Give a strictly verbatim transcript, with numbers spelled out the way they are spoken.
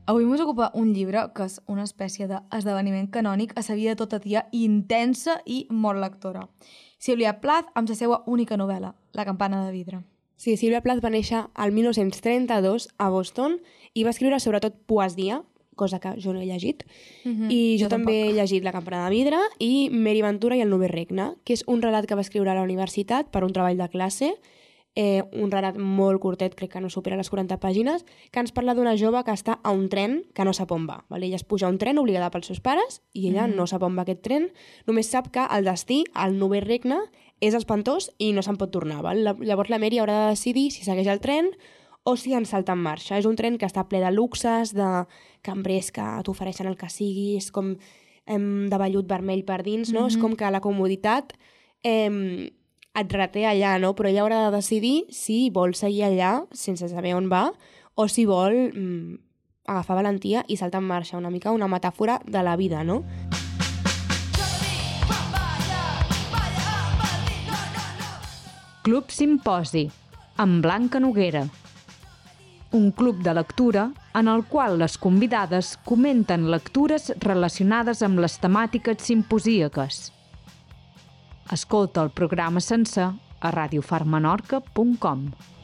Avui mos ocupa un llibre que és una espècie d'esdeveniment canònic a sa vida tota tia intensa i molt lectora. Sílvia Plath amb la seva única novel·la, La campana de vidre. Sí, Sílvia Plath va néixer al mil nou-cents trenta-dos a Boston i va escriure sobretot poesia, cosa que jo no he llegit, Mm-hmm. i jo, Jo també tampoc. he llegit La campana de vidre i Mary Ventura i el Novè Regne, que és un relat que va escriure a la universitat per un treball de classe, eh, un relat molt curtet, crec que no supera les quaranta pàgines, que ens parla d'una jove que està a un tren que no sap on va. Vale? Ella es puja a un tren obligada pels seus pares i ella Mhm. no sap on va aquest tren, només sap que el destí, el Novè Regne, és espantós i no se'n pot tornar. Val? La- Llavors la Mary haurà de decidir si segueix el tren o si en salta en marxa. És un tren que està ple de luxes, de cambrers que t'ofereixen el que sigui, és com em, de vellut vermell per dins, no? Mhm. És com que la comoditat em, et reté allà, no? Però ella haurà de decidir si vol seguir allà sense saber on va o si vol mm, agafar valentia i saltar en marxa, una mica una metàfora de la vida, no? Club Simposi, amb Blanca Noguera. Un club de lectura en el qual les convidades comenten lectures relacionades amb les temàtiques simposíaques. Escolta el programa sencer a radiofarmenorca punt com.